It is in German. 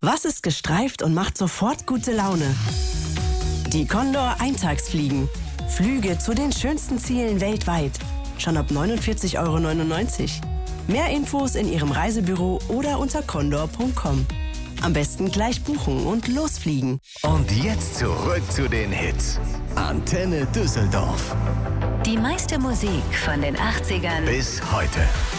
Was ist gestreift und macht sofort gute Laune? Die Condor Eintagsfliegen. Flüge zu den schönsten Zielen weltweit. Schon ab 49,99 €. Mehr Infos in Ihrem Reisebüro oder unter condor.com. Am besten gleich buchen und losfliegen. Und jetzt zurück zu den Hits. Antenne Düsseldorf. Die meiste Musik von den 80ern Bis heute.